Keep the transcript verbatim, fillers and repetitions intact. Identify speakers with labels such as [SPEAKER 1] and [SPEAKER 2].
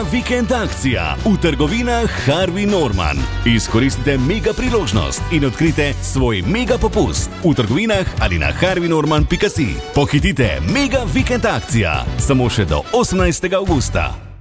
[SPEAKER 1] Mega vikend akcija v trgovinah Harvey Norman. Izkoristite mega priložnost in odkrite svoj mega popust v trgovinah ali na harvey norman pika si. Pohitite, mega vikend akcija, samo še do osemnajstega avgusta.